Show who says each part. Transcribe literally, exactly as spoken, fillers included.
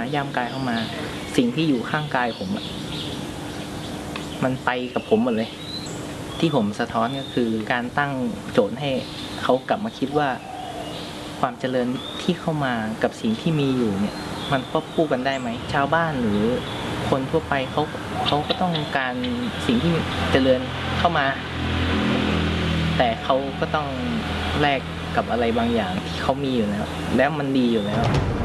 Speaker 1: ย่ำกายเข้ามาสิ่งที่อยู่ข้างกายผมมันไปกับผมหมดเลยที่ผมสะท้อนก็คือการตั้งโจทย์ให้เขากลับมาคิดว่าความเจริญที่เข้ามากับสิ่งที่มีอยู่เนี่ยมันควบคู่กันได้ไหมชาวบ้านหรือคนทั่วไปเขาเขาก็ต้องการสิ่งที่เจริญเข้ามาแต่เขาก็ต้องแลกกับอะไรบางอย่างที่เขามีอยู่แล้วแล้วมันดีอยู่แล้ว